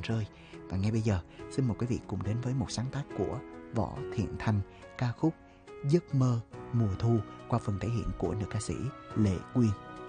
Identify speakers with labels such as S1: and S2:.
S1: rơi. Và ngay bây giờ, xin mời quý vị cùng đến với một sáng tác của Võ Thiện Thanh, ca khúc Giấc mơ mùa thu qua phần thể hiện của nữ ca sĩ Lệ Quyên.